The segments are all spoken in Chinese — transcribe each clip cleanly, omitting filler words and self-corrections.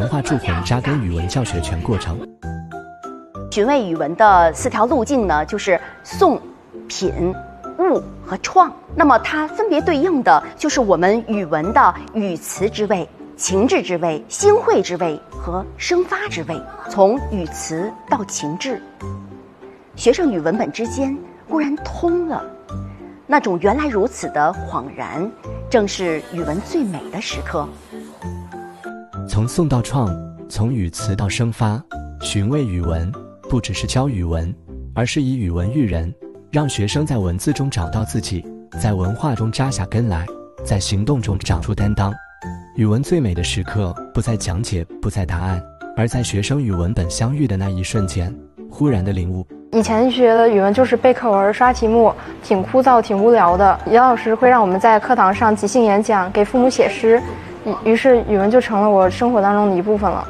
文化铸魂扎根语文教学全过程。 寻味语文的4条路径呢，就是诵、品、悟和创。那么它分别对应的就是我们语文的语词之位、情志之位、心会之位和生发之位。从语词到情志，学生与文本之间忽然通了，那种原来如此的恍然，正是语文最美的时刻。 从诵到创，从语词到生发，寻味语文不只是教语文，而是以语文育人，让学生在文字中找到自己，在文化中扎下根来，在行动中长出担当。语文最美的时刻不在讲解，不在答案，而在学生与文本相遇的那一瞬间，忽然的领悟。 以前学的语文就是背课文、刷题目，挺枯燥、挺无聊的。姚老师会让我们在课堂上即兴演讲，给父母写诗，于是语文就成了我生活当中的一部分了。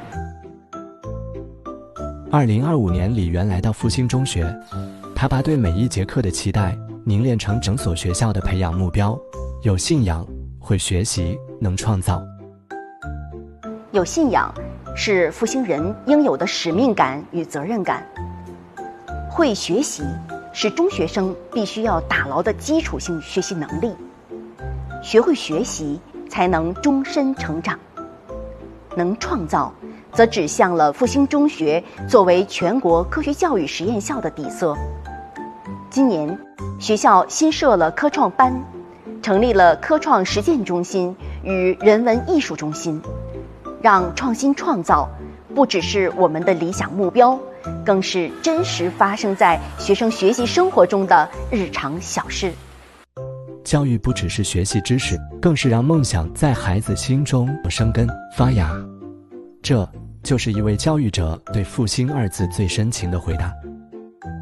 2025年，李媛来到复兴中学，他把对每一节课的期待凝练成整所学校的培养目标：有信仰，会学习，能创造。 有信仰是复兴人应有的使命感与责任感。会学习是中学生必须要打牢的基础性学习能力。学会学习，才能终身成长。能创造，则指向了复兴中学作为全国科学教育实验校的底色。今年，学校新设了科创班，成立了科创实践中心与人文艺术中心，让创新创造不只是我们的理想目标，更是真实发生在学生学习生活中的日常小事。 教育不只是学习知识，更是让梦想在孩子心中生根发芽。这就是一位教育者对复兴2字最深情的回答。